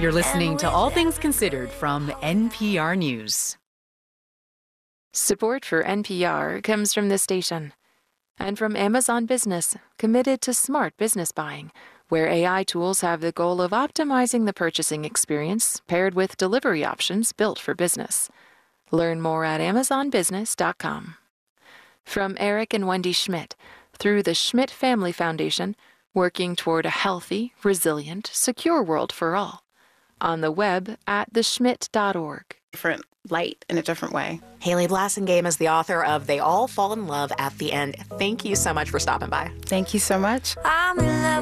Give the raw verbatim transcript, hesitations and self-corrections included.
You're listening to All Things Considered from N P R News. Support for N P R comes from this station and from Amazon Business, committed to smart business buying, where A I tools have the goal of optimizing the purchasing experience paired with delivery options built for business. Learn more at amazon business dot com. From Eric and Wendy Schmidt, through the Schmidt Family Foundation, working toward a healthy, resilient, secure world for all. On the web at the schmidt dot org. Different light in a different way. Haley Blassingame is the author of They All Fall in Love at the End. Thank you so much for stopping by. Thank you so much. I'm in love